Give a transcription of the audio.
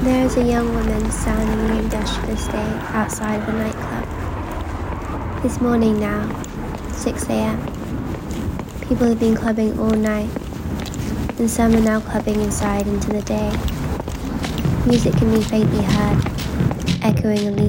There is a young woman standing in an industrious day outside of a nightclub. It's morning now, 6 a.m. People have been clubbing all night, and some are now clubbing inside into the day. Music can be faintly heard, echoing